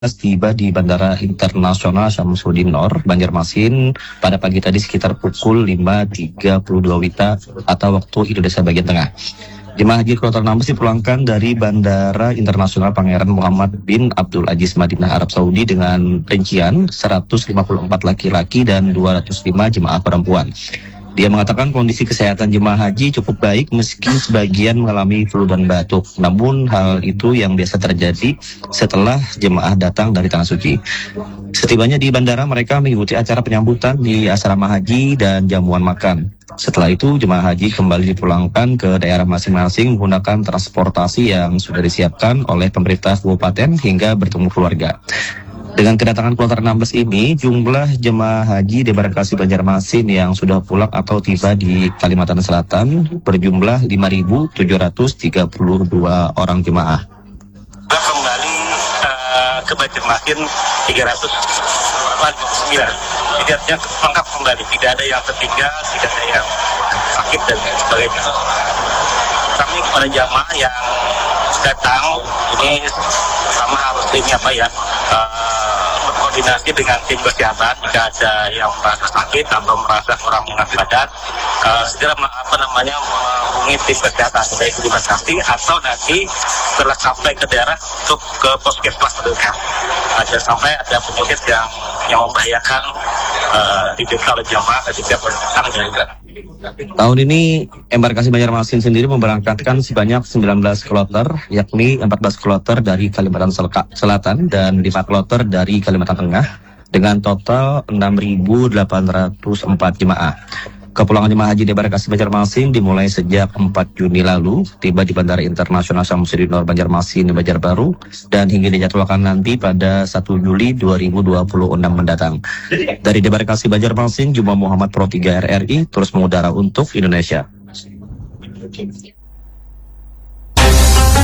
tiba di Bandara Internasional Syamsuddin Nor, Banjarmasin pada pagi tadi sekitar pukul 5.32 WITA atau waktu Indonesia bagian tengah. Jemaah haji kloter 16 dipulangkan dari Bandara Internasional Pangeran Muhammad bin Abdul Aziz Madinah Arab Saudi dengan rincian 154 laki-laki dan 205 jemaah perempuan. Dia mengatakan kondisi kesehatan jemaah haji cukup baik meski sebagian mengalami flu dan batuk. Namun hal itu yang biasa terjadi setelah jemaah datang dari Tanah Suci. Setibanya di bandara, mereka mengikuti acara penyambutan di asrama haji dan jamuan makan. Setelah itu jemaah haji kembali dipulangkan ke daerah masing-masing menggunakan transportasi yang sudah disiapkan oleh pemerintah kabupaten hingga bertemu keluarga. Dengan kedatangan kloter 16 ini, jumlah jemaah haji di Debarkasi Banjarmasin yang sudah pulang atau tiba di Kalimantan Selatan berjumlah 5.732 orang jemaah. Kembali ke Banjarmasin 349. Jadi artinya lengkap kembali, tidak ada yang tertinggal, tidak ada yang sakit dan sebagainya. Kami kepada jamaah yang datang ini sama harus berkoordinasi dengan tim kesehatan jika ada yang merasa sakit atau merasa kurang enak badan, segera menghubungi tim kesehatan baik di Bekasi atau nanti setelah sampai ke daerah untuk ke puskesmas terdekat. Ada sampai ada penyakit yang membahayakan diderita oleh jamaah ketika berdatang juga. Tahun ini embarkasi Banjarmasin sendiri memberangkatkan sebanyak 19 kloter, yakni 14 kloter dari Kalimantan Selatan dan 5 kloter dari Kalimantan Tengah dengan total 6.804 jemaah. Kepulangan jemaah haji Debarkasi Banjarmasin dimulai sejak 4 Juni lalu, tiba di Bandara Internasional Syamsuddin Nor Banjarmasin, Banjarbaru, dan hingga dijadwalkan nanti pada 1 Juli 2026 mendatang. Dari Debarkasi Banjarmasin, Juma Muhammad Pro 3 RRI terus mengudara untuk Indonesia.